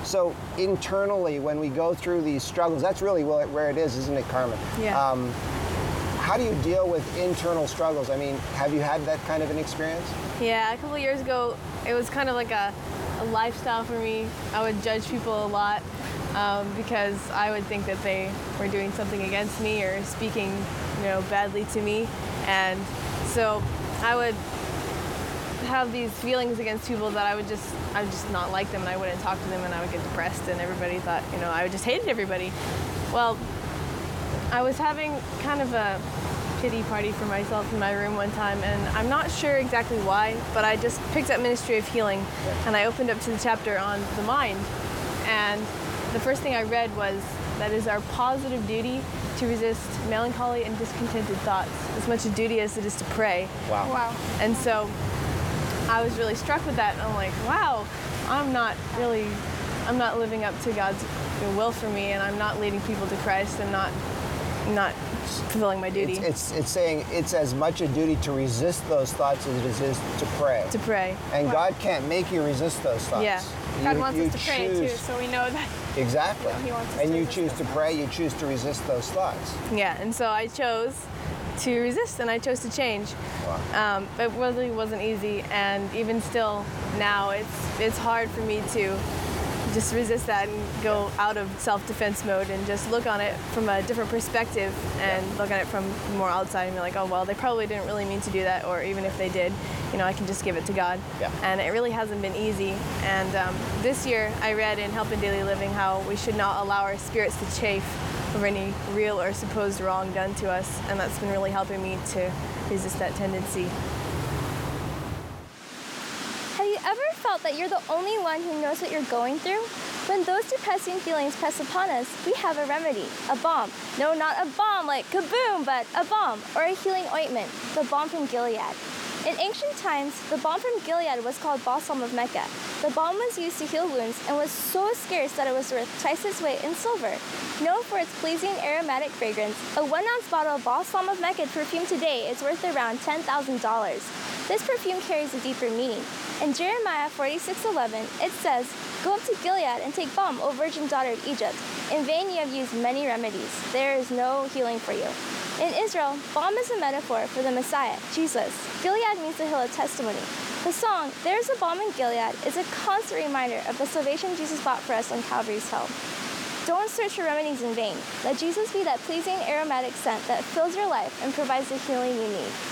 So internally, when we go through these struggles, that's really where it is, isn't it, Carmen? Yeah. How do you deal with internal struggles? I mean, have you had that kind of an experience? Yeah, a couple of years ago, it was kind of like a lifestyle for me. I would judge people a lot because I would think that they were doing something against me or speaking, badly to me. And so I would have these feelings against people that I would just not like them, and I wouldn't talk to them, and I would get depressed, and everybody thought, I just hated everybody. Well, I was having kind of a pity party for myself in my room one time, and I'm not sure exactly why, but I just picked up Ministry of Healing, and I opened up to the chapter on the mind, and the first thing I read was that it is our positive duty to resist melancholy and discontented thoughts, as much a duty as it is to pray. Wow. And so I was really struck with that, and I'm like, wow, I'm not living up to God's will for me, and I'm not leading people to Christ, and not fulfilling my duty. It's saying it's as much a duty to resist those thoughts as it is to pray. To pray. And God can't make you resist those thoughts. Yeah. God wants us to pray too, so we know that. Exactly. He wants us and to you resist choose those to pray, you choose to resist those thoughts. Yeah, and so I chose to resist, and I chose to change. Wow. It really wasn't easy, and even still now, it's hard for me to just resist that and go out of self-defense mode and just look on it from a different perspective and look at it from more outside and be like, oh, well, they probably didn't really mean to do that, or even if they did, I can just give it to God. Yeah. And it really hasn't been easy. And this year I read in Help in Daily Living how we should not allow our spirits to chafe over any real or supposed wrong done to us, and that's been really helping me to resist that tendency. Have you ever felt that you're the only one who knows what you're going through? When those depressing feelings press upon us, we have a remedy, a balm. No, not a bomb like kaboom, but a balm, or a healing ointment, the balm from Gilead. In ancient times, the balm from Gilead was called balsam of Mecca. The balm was used to heal wounds and was so scarce that it was worth twice its weight in silver. Known for its pleasing aromatic fragrance, a 1-ounce bottle of balsam of Mecca perfume today is worth around $10,000. This perfume carries a deeper meaning. In Jeremiah 46:11, it says, "Go up to Gilead and take balm, O virgin daughter of Egypt. In vain you have used many remedies. There is no healing for you." In Israel, balm is a metaphor for the Messiah, Jesus. Gilead means the hill of testimony. The song, "There is a Balm in Gilead," is a constant reminder of the salvation Jesus bought for us on Calvary's hill. Don't search for remedies in vain. Let Jesus be that pleasing aromatic scent that fills your life and provides the healing you need.